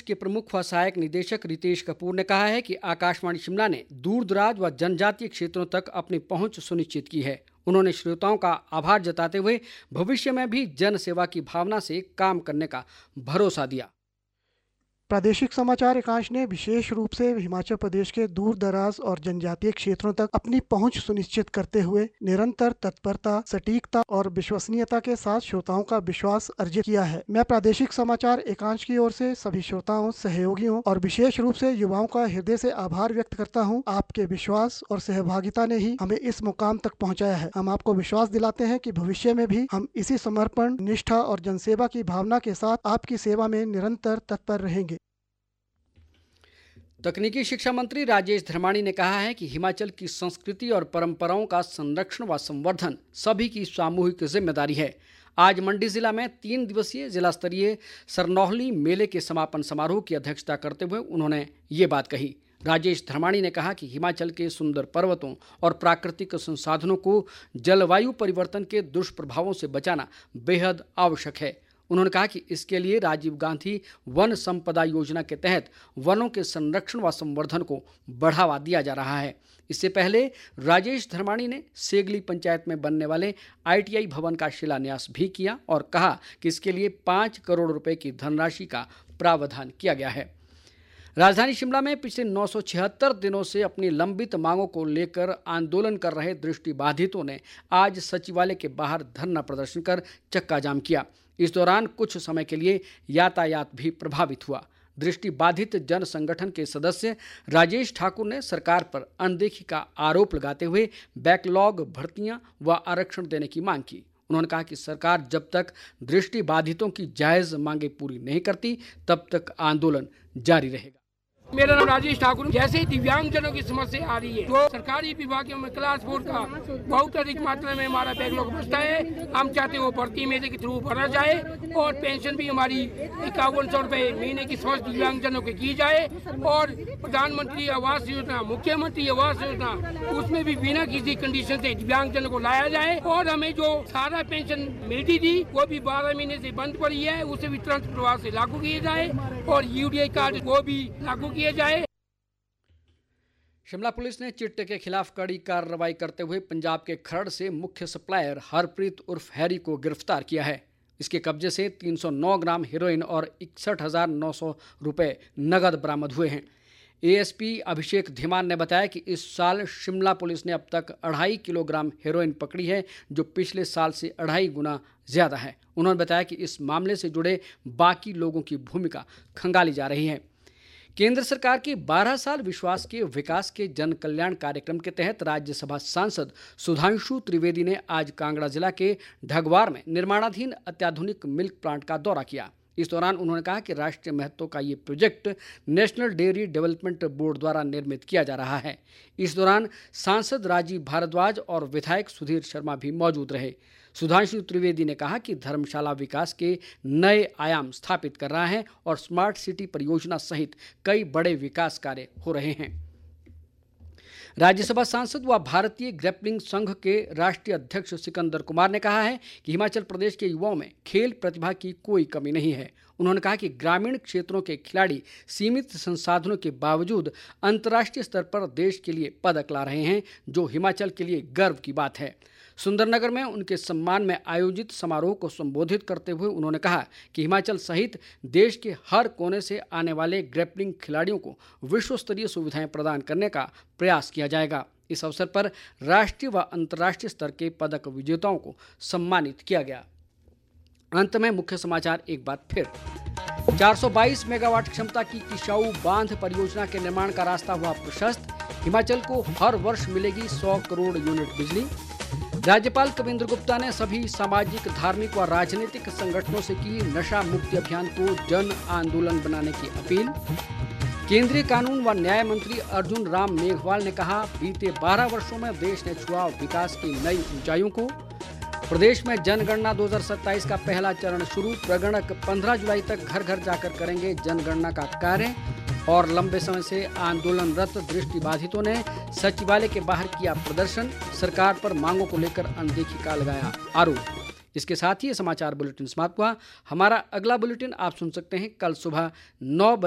के प्रमुख व सहायक निदेशक रितेश कपूर ने कहा है कि आकाशवाणी शिमला ने दूर दराज व जनजातीय क्षेत्रों तक अपनी पहुंच सुनिश्चित की है। उन्होंने श्रोताओं का आभार जताते हुए भविष्य में भी जन सेवा की भावना से काम करने का भरोसा दिया। प्रादेशिक समाचार एकांश ने विशेष रूप से हिमाचल प्रदेश के दूर दराज और जनजातीय क्षेत्रों तक अपनी पहुंच सुनिश्चित करते हुए निरंतर तत्परता, सटीकता और विश्वसनीयता के साथ श्रोताओं का विश्वास अर्जित किया है। मैं प्रादेशिक समाचार एकांश की ओर से सभी श्रोताओं, सहयोगियों और विशेष रूप से युवाओं का हृदय से आभार व्यक्त करता हूँ। आपके विश्वास और सहभागिता ने ही हमें इस मुकाम तक पहुँचाया है। हम आपको विश्वास दिलाते हैं कि भविष्य में भी हम इसी समर्पण, निष्ठा और जनसेवा की भावना के साथ आपकी सेवा में निरंतर तत्पर रहेंगे। तकनीकी शिक्षा मंत्री राजेश धर्माणी ने कहा है कि हिमाचल की संस्कृति और परंपराओं का संरक्षण व संवर्धन सभी की सामूहिक जिम्मेदारी है। आज मंडी जिला में 3 दिवसीय जिला स्तरीय सरनौहली मेले के समापन समारोह की अध्यक्षता करते हुए उन्होंने ये बात कही। राजेश धर्माणी ने कहा कि हिमाचल के सुंदर पर्वतों और प्राकृतिक संसाधनों को जलवायु परिवर्तन के दुष्प्रभावों से बचाना बेहद आवश्यक है। उन्होंने कहा कि इसके लिए राजीव गांधी वन संपदा योजना के तहत वनों के संरक्षण व संवर्धन को बढ़ावा दिया जा रहा है। इससे पहले राजेश धर्माणी ने सेगली पंचायत में बनने वाले ITI भवन का शिलान्यास भी किया और कहा कि इसके लिए 5 करोड़ रुपए की धनराशि का प्रावधान किया गया है। राजधानी शिमला में पिछले 976 दिनों से अपनी लंबित मांगों को लेकर आंदोलन कर रहे दृष्टिबाधितों ने आज सचिवालय के बाहर धरना प्रदर्शन कर चक्का जाम किया। इस दौरान कुछ समय के लिए यातायात भी प्रभावित हुआ। दृष्टिबाधित जन संगठन के सदस्य राजेश ठाकुर ने सरकार पर अनदेखी का आरोप लगाते हुए बैकलॉग भर्तियां व आरक्षण देने की मांग की। उन्होंने कहा कि सरकार जब तक दृष्टिबाधितों की जायज़ मांगें पूरी नहीं करती तब तक आंदोलन जारी रहेगा। मेरा नाम राजेश ठाकुर। जैसे दिव्यांगजनों की समस्या आ रही है तो सरकारी विभागों में क्लास 4 का बहुत अधिक मात्रा में हमारा बैकलॉग बचता है। हम चाहते हैं वो भर्ती मेले के थ्रू भरा जाए और पेंशन भी हमारी 5100 रुपए महीने की समस्त दिव्यांगजनों को की जाए और प्रधानमंत्री आवास योजना, मुख्यमंत्री आवास योजना, उसमें भी बिना किसी कंडीशन से दिव्यांगजनों को लाया जाए और हमें जो सारा पेंशन मिलती थी वो भी 12 महीने से बंद पड़ी है, उसे भी तुरंत प्रभाव से लागू किए जाए और UDI कार्ड वो भी लागू किए जाए। शिमला पुलिस ने चिट्टे के खिलाफ कड़ी कार्रवाई करते हुए पंजाब के खरड़ से मुख्य सप्लायर हरप्रीत उर्फ हैरी को गिरफ्तार किया है। इसके कब्जे से 309 ग्राम हेरोइन और 61,900 रुपये नगद बरामद हुए हैं। ASP अभिषेक धीमान ने बताया कि इस साल शिमला पुलिस ने अब तक 2.5 किलोग्राम हेरोइन पकड़ी है, जो पिछले साल से 2.5 गुना ज़्यादा है। उन्होंने बताया कि इस मामले से जुड़े बाकी लोगों की भूमिका खंगाली जा रही है। केंद्र सरकार की 12 साल विश्वास के विकास के जन कल्याण कार्यक्रम के तहत राज्यसभा सांसद सुधांशु त्रिवेदी ने आज कांगड़ा जिला के ढगवार में निर्माणाधीन अत्याधुनिक मिल्क प्लांट का दौरा किया। इस दौरान उन्होंने कहा कि राष्ट्रीय महत्व का ये project national dairy development board द्वारा निर्मित किया जा रहा है। इस दौरान सांसद राजीव भारद्वाज और विधायक सुधीर शर्मा भी मौजूद रहे। सुधांशु त्रिवेदी ने कहा कि धर्मशाला विकास के नए आयाम स्थापित कर रहा है और स्मार्ट सिटी परियोजना सहित कई बड़े विकास कार्य हो रहे हैं। राज्यसभा सांसद व भारतीय ग्रैपलिंग संघ के राष्ट्रीय अध्यक्ष सिकंदर कुमार ने कहा है कि हिमाचल प्रदेश के युवाओं में खेल प्रतिभा की कोई कमी नहीं है। उन्होंने कहा कि ग्रामीण क्षेत्रों के खिलाड़ी सीमित संसाधनों के बावजूद अंतर्राष्ट्रीय स्तर पर देश के लिए पदक ला रहे हैं, जो हिमाचल के लिए गर्व की बात है। सुंदरनगर में उनके सम्मान में आयोजित समारोह को संबोधित करते हुए उन्होंने कहा कि हिमाचल सहित देश के हर कोने से आने वाले ग्रैपलिंग खिलाड़ियों को विश्व स्तरीय सुविधाएं प्रदान करने का प्रयास किया जाएगा। इस अवसर पर राष्ट्रीय व अंतर्राष्ट्रीय स्तर के पदक विजेताओं को सम्मानित किया गया। अंत में मुख्य समाचार एक बार फिर। 422 मेगावाट क्षमता की किशाऊ बांध परियोजना के निर्माण का रास्ता हुआ प्रशस्त। हिमाचल को हर वर्ष मिलेगी 100 करोड़ यूनिट बिजली। राज्यपाल कविंद्र गुप्ता ने सभी सामाजिक, धार्मिक व राजनीतिक संगठनों से की नशा मुक्ति अभियान को जन आंदोलन बनाने की अपील। केंद्रीय कानून व न्याय मंत्री अर्जुन राम मेघवाल ने कहा, बीते 12 वर्षों में देश ने छुआ विकास की नई ऊंचाइयों को। प्रदेश में जनगणना 2027 का पहला चरण शुरू। प्रगणक 15 जुलाई तक घर घर जाकर करेंगे जनगणना का कार्य। और लंबे समय से आंदोलनरत दृष्टिबाधितों ने सचिवालय के बाहर किया प्रदर्शन। सरकार पर मांगों को लेकर अनदेखी का लगाया आरोप। इसके साथ ही ये समाचार बुलेटिन समाप्त हुआ। हमारा अगला बुलेटिन आप सुन सकते हैं कल सुबह 9 बजे।